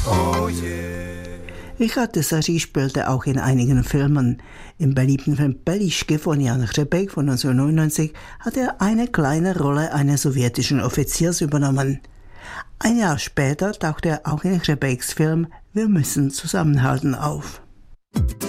Oh yeah. Richard Desary spielte auch in einigen Filmen. Im beliebten Film Belischke von Jan Hřebejk von 1999 hat er eine kleine Rolle eines sowjetischen Offiziers übernommen. Ein Jahr später tauchte er auch in Hřebejks Film Wir müssen zusammenhalten auf.